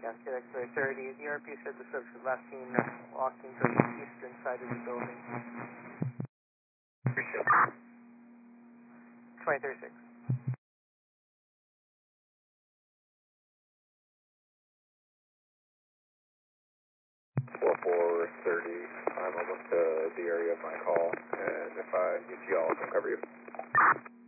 Cascade X-ray 30. The RP said the subject last seen walking to the eastern side of the building. Appreciate 2036. 4430. I'm almost to the area of my call, and if I get you all, I can cover you.